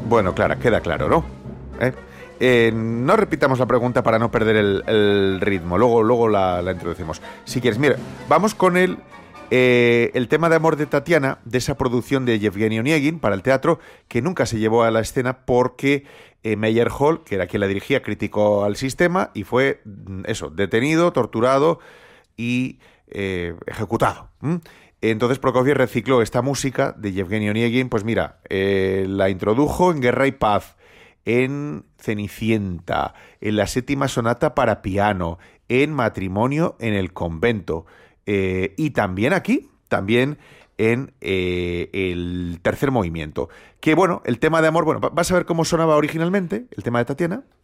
Bueno, Clara, queda claro, ¿no? ¿Eh? No repitamos la pregunta para no perder el ritmo. Luego la introducimos. Si quieres, mira, vamos con el tema de Amor de Tatiana, de esa producción de Yevgeny Onegin para el teatro, que nunca se llevó a la escena porque Meyerhold, que era quien la dirigía, criticó al sistema y fue, eso, detenido, torturado y ejecutado. Entonces Prokofiev recicló esta música de Yevgeny Onegin, pues mira, la introdujo en Guerra y Paz, en Cenicienta, en la séptima sonata para piano, en Matrimonio en el convento, y también aquí, también en el tercer movimiento. Que bueno, el tema de amor, bueno, vas a ver cómo sonaba originalmente, el tema de Tatiana.